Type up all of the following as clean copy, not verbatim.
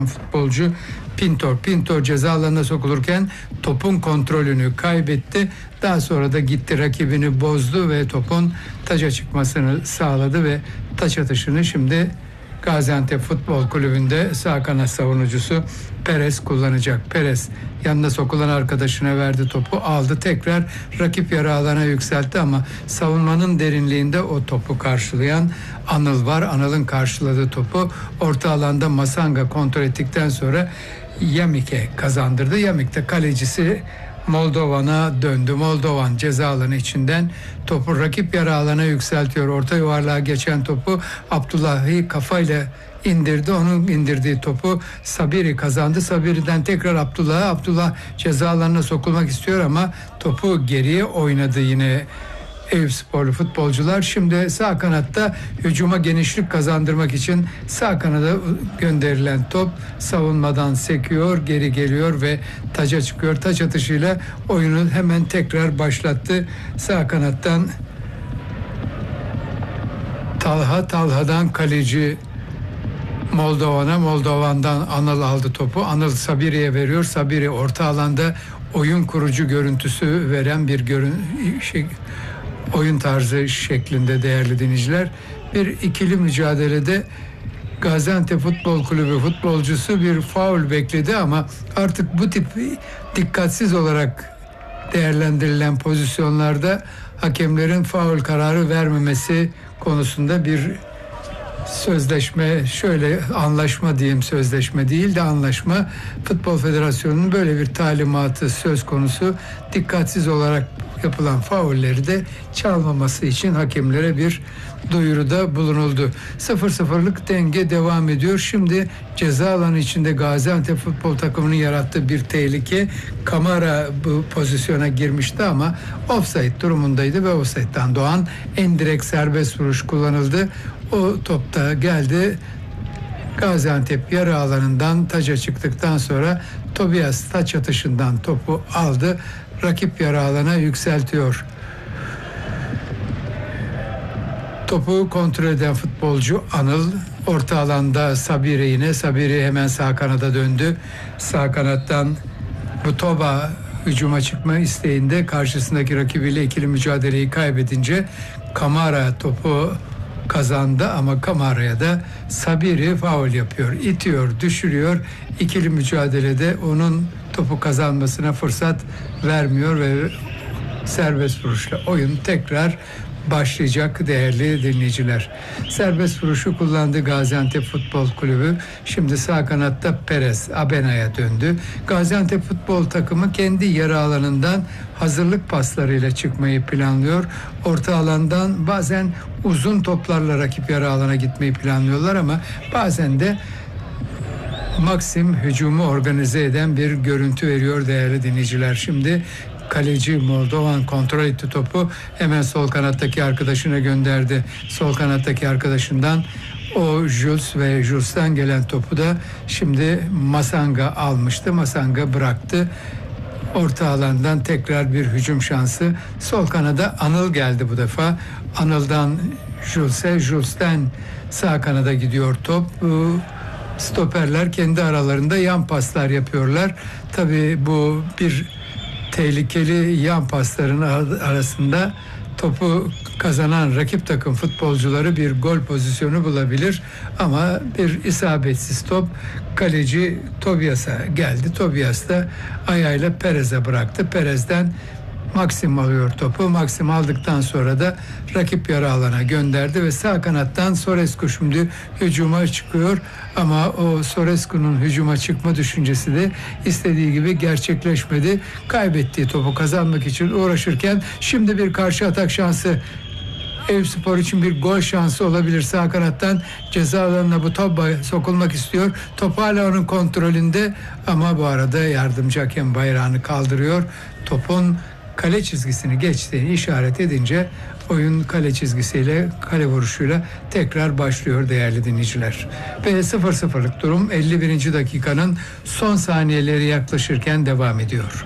futbolcu Pintor ceza alanına sokulurken topun kontrolünü kaybetti. Daha sonra da gitti, rakibini bozdu ve topun taça çıkmasını sağladı ve taç atışını şimdi Gaziantep Futbol Kulübü'nde sağ kanat savunucusu Perez kullanacak. Perez yanına sokulan arkadaşına verdi, topu aldı, tekrar rakip yarı alana yükseltti ama savunmanın derinliğinde o topu karşılayan Anıl var. Anıl'ın karşıladığı topu orta alanda Masanga kontrol ettikten sonra Yamik'e kazandırdı. Yamik de kalecisi Moldovan'a döndü. Moldovan ceza alanı içinden topu rakip yarı alana yükseltiyor. Orta yuvarlığa geçen topu Abdullahi kafayla indirdi. Onun indirdiği topu Sabiri kazandı. Sabiri'den tekrar Abdullah ceza alanına sokulmak istiyor ama topu geriye oynadı yine Eyüpsporlu futbolcular. Şimdi sağ kanatta hücuma genişlik kazandırmak için sağ kanada gönderilen top savunmadan sekiyor, geri geliyor ve taca çıkıyor. Taç atışıyla oyunu hemen tekrar başlattı. Sağ kanattan Talha'dan kaleci Moldovan'dan Anıl aldı topu. Anıl Sabiri'ye veriyor. Sabiri orta alanda oyun kurucu görüntüsü veren bir oyun tarzı şeklinde değerli dinleyiciler. Bir ikili mücadelede Gaziantep Futbol Kulübü futbolcusu bir faul bekledi ama artık bu tip dikkatsiz olarak değerlendirilen pozisyonlarda hakemlerin faul kararı vermemesi konusunda bir anlaşma diyeyim, sözleşme değil de anlaşma. Futbol Federasyonu'nun böyle bir talimatı söz konusu. Dikkatsiz olarak yapılan faulleri de çalmaması için hakemlere bir duyuruda bulunuldu. 0-0'lık denge devam ediyor. Şimdi ceza alanı içinde Gaziantep futbol takımının yarattığı bir tehlike. Kamara bu pozisyona girmişti ama offside durumundaydı ve offside'dan doğan endirekt serbest vuruş kullanıldı. O topta geldi. Gaziantep yarı alanından taca çıktıktan sonra Tobias taç atışından topu aldı. Rakip yarı alana yükseltiyor. Topu kontrol eden futbolcu Anıl. Orta alanda Sabiri yine. Sabiri hemen sağ kanada döndü. Sağ kanattan Butoba hücuma çıkma isteğinde karşısındaki rakibiyle ikili mücadeleyi kaybedince Kamara topu kazandı ama Kamara'ya da Sabiri faul yapıyor. İtiyor, düşürüyor. İkili mücadelede onun topu kazanmasına fırsat vermiyor ve serbest vuruşla oyun tekrar başlayacak değerli dinleyiciler. Serbest vuruşu kullandı Gaziantep Futbol Kulübü. Şimdi sağ kanatta Perez Abena'ya döndü. Gaziantep futbol takımı kendi yarı alanından hazırlık paslarıyla çıkmayı planlıyor. Orta alandan bazen uzun toplarla rakip yarı alana gitmeyi planlıyorlar ama bazen de Maxim hücumu organize eden bir görüntü veriyor değerli dinleyiciler. Şimdi kaleci Moldovan kontrol etti topu. Hemen sol kanattaki arkadaşına gönderdi. Sol kanattaki arkadaşından o Jules ve Jules'tan gelen topu da şimdi Masanga almıştı. Masanga bıraktı. Orta alandan tekrar bir hücum şansı. Sol kanada Anıl geldi bu defa. Anıl'dan Jules'e, Jules'ten sağ kanada gidiyor top. Stoperler kendi aralarında yan paslar yapıyorlar. Tabii bu bir tehlikeli yan pasların arasında topu kazanan rakip takım futbolcuları bir gol pozisyonu bulabilir ama bir isabetsiz top kaleci Tobias'a geldi. Tobias da ayağıyla Perez'e bıraktı. Perez'den Maxim alıyor topu. Maxim aldıktan sonra da rakip yarı alana gönderdi ve sağ kanattan Sorescu şimdi hücuma çıkıyor ama o Sorescu'nun hücuma çıkma düşüncesi de istediği gibi gerçekleşmedi. Kaybettiği topu kazanmak için uğraşırken şimdi bir karşı atak şansı Eyüpspor için bir gol şansı olabilir. Sağ kanattan ceza alanına bu top sokulmak istiyor. Top hala onun kontrolünde ama bu arada yardımcı hakem bayrağını kaldırıyor. Topun kale çizgisini geçtiğini işaret edince oyun kale çizgisiyle, kale vuruşuyla tekrar başlıyor değerli dinleyiciler. Ve 0-0'lık durum 51. dakikanın son saniyeleri yaklaşırken devam ediyor.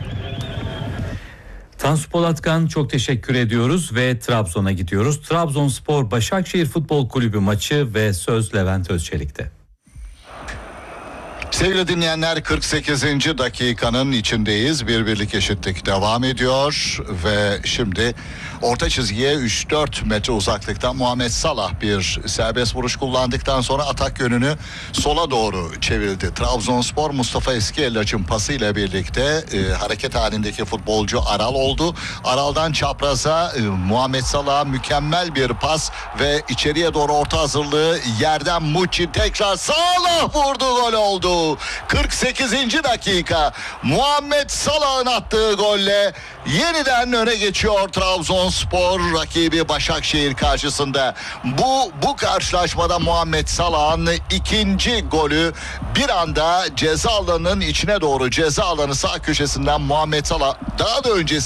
Tansu Polatkan, çok teşekkür ediyoruz ve Trabzon'a gidiyoruz. Trabzonspor Başakşehir Futbol Kulübü maçı ve söz Levent Özçelik'te. Sevgili dinleyenler, 48. dakikanın içindeyiz. Bir birlik eşitlik devam ediyor ve şimdi orta çizgiye 3-4 metre uzaklıktan Muhammed Salah bir serbest vuruş kullandıktan sonra atak yönünü sola doğru çevirdi. Trabzonspor Mustafa Eskiellaç'ın pasıyla birlikte hareket halindeki futbolcu Aral oldu. Aral'dan çapraza Muhammed Salah'a mükemmel bir pas ve içeriye doğru orta hazırlığı, yerden Muçi, tekrar Salah vurdu, gol oldu. 48. dakika Muhammed Salah'ın attığı golle yeniden öne geçiyor Trabzonspor rakibi Başakşehir karşısında. Bu karşılaşmada Muhammed Salah'ın ikinci golü, bir anda ceza alanının içine doğru, ceza alanı sağ köşesinden Muhammed Salah daha da öncesi